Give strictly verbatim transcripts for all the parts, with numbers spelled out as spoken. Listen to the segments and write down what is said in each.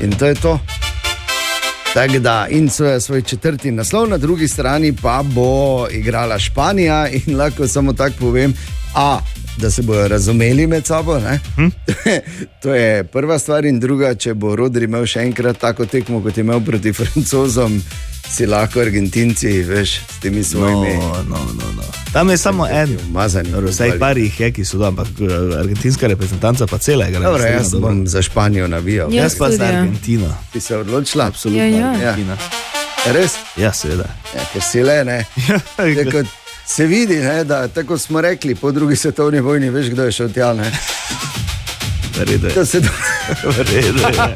In to je to. Tako da, in svoj, svoj četrti naslov, na drugi strani pa bo igrala Španija in lahko samo tako povem, a, da se bojo razumeli med sabo, ne? Hm? To je prva stvar in druga, če bo Rodri imel še enkrat tako tekmo, kot je imel proti Francozom, si lahko Argentinci, veš, s temi svojimi... No, no, no, no. Tam je samo en, vsaj par jih je, ki so da, ampak argentinska reprezentanca pa cela igra. Dobro, jaz dobro. Bom za Španijo navijal. Jaz, jaz pa za Argentino. Ti se odločila? Absolutno ja, ja. Argentina. Ja. Res? Ja, seveda. Ja, ker si le, ne? Tako se vidi, ne, da tako smo rekli, po drugi svetovni vojni, veš, kdo je šel tja, ne? Vredo je. Se do... Vredo je.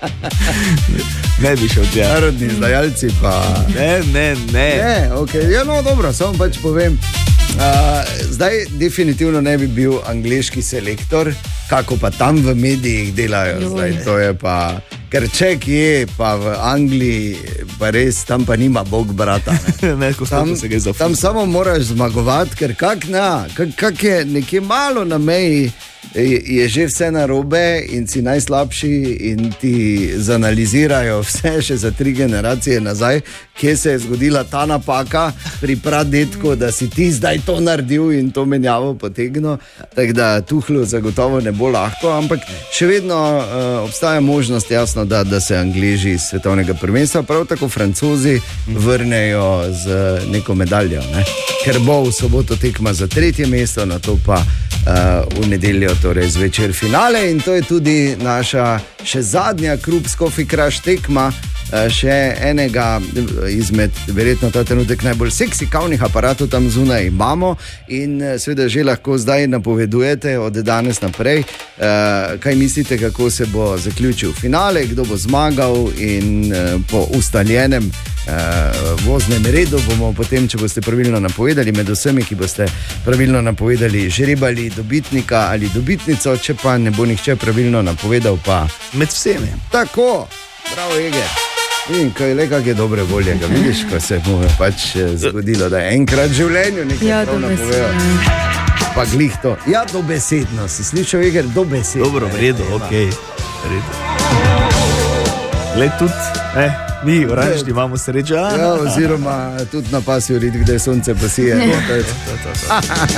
Ne bi šel tja. Narodni izdajalci pa... Ne, ne, ne. Ne, ok, ja, no, dobro, samo pač povem. Uh, zdaj definitivno ne bi bil angleški selektor, kako pa tam v medijih delajo zdaj, to je pa... Ker če je, pa v Angliji, pa res, tam pa nima Bog brata. Ne? Ne, tam, se tam samo moraš zmagovati, ker kak, na, kak, kak je nekje malo na meji, je, je že vse narobe in si najslabši in ti zanalizirajo vse še za tri generacije nazaj, kje se je zgodila ta napaka pri pradetku, da si ti zdaj to naredil in to menjavo potegnil. Tako da Tuchlu zagotovo ne bo lahko, ampak še vedno uh, obstaja možnost, jasno, Da, da se Angleži iz svetovnega prvenstva, prav tako Francozi vrnejo z neko medaljo, ne? Ker bo v soboto tekma za tretje mesto, na to pa uh, v nedeljo, torej zvečer finale in to je tudi naša še zadnja klubsko fikraš tekma, uh, še enega izmed, verjetno ta trenutek najbolj seksi kavnih aparatov tam zunaj imamo in uh, seveda že lahko zdaj napovedujete od danes naprej, uh, kaj mislite, kako se bo zaključil finale, kdo bo zmagal in uh, po ustaljenem uh, voznem redu bomo potem, če boste pravilno napovedali, med vsemi, ki boste pravilno napovedali, žrebali dobitnika ali dobitnico, če pa ne bo nihče pravilno napovedal, pa med vsemi. Tako, bravo Ege. In ko je le kak je dobre volje, ga vidiš, ko se mu je pač zgodilo, da je enkrat v življenju nekaj ja, prav napovedal. Pa glih to. Ja, dobesedno, si slišal, Eger, dobesedno. Dobro, v redu, okej. Gled tudi, eh, mi oranžni imamo srečo. Ja, oziroma tudi na pasju rit, kde sonce posije.